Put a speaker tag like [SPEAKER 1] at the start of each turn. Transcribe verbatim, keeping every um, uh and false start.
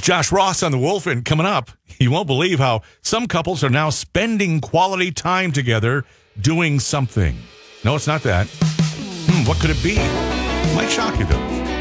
[SPEAKER 1] Josh Ross on the Wolf, and coming up, you won't believe how some couples are now spending quality time together doing something. No, it's not that. Hmm, what could it be? Might shock you, though.